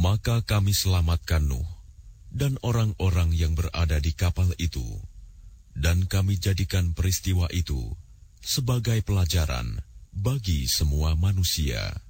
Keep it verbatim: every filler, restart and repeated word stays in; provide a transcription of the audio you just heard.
Maka kami selamatkan Nuh dan orang-orang yang berada di kapal itu, dan kami jadikan peristiwa itu sebagai pelajaran bagi semua manusia.